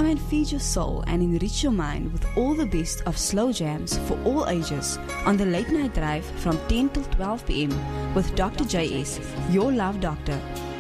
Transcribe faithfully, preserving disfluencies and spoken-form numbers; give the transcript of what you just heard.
Come and feed your soul and enrich your mind with all the best of slow jams for all ages on the Late Night Drive from ten till twelve p.m. with Doctor J S, your love doctor.